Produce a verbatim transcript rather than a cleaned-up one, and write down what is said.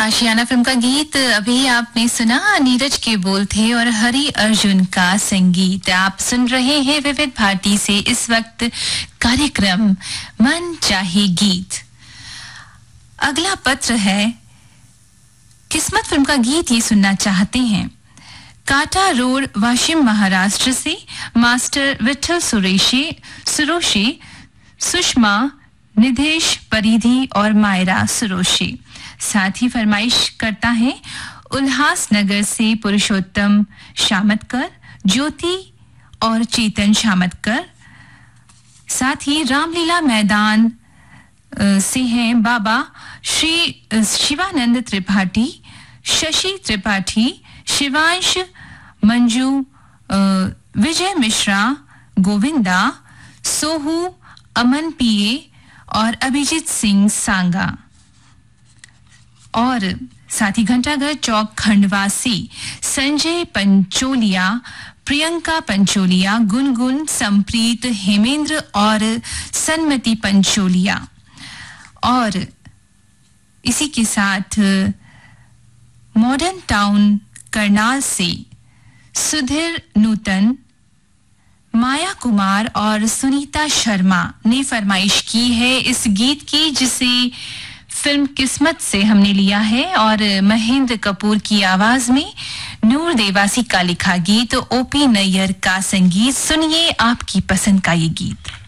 आशियाना film का गीत अभी आपने सुना। नीरज के बोल थे और हरि अर्जुन का संगीत। आप सुन रहे हैं विविध भारती से इस वक्त कार्यक्रम मन चाहे गीत। अगला पत्र है, किस्मत फिल्म का गीत ये सुनना चाहते हैं। काटा रोड, वाशिम, महाराष्ट्र से मास्टर विठल सुरेशे सुरोशे, सुषमा, निधेश परिधि और मायरा सुरोशे। साथ ही फरमाइश करता है उल्हासनगर से पुरुषोत्तम शामतकर, ज्योति और चेतन शामतकर। साथ ही रामलीला मैदान से हैं बाबा श्री शिवानंद त्रिपाठी, शशि त्रिपाठी, शिवांश, मंजू, विजय मिश्रा, गोविंदा, सोहू, अमन पीए और अभिजीत सिंह सांगा। और साथ ही घंटाघर चौक खंडवा से संजय पंचोलिया, प्रियंका पंचोलिया, गुनगुन, संप्रीत, हेमेंद्र और सन्मति पंचोलिया। और इसी के साथ मॉडर्न टाउन करनाल से सुधीर नूतन, माया कुमार और सुनीता शर्मा ने फरमाइश की है इस गीत की, जिसे फिल्म किस्मत से हमने लिया है और महेंद्र कपूर की आवाज में नूर देवासी का लिखा गीत, ओपी नैयर का संगीत। सुनिए आपकी पसंद का ये गीत।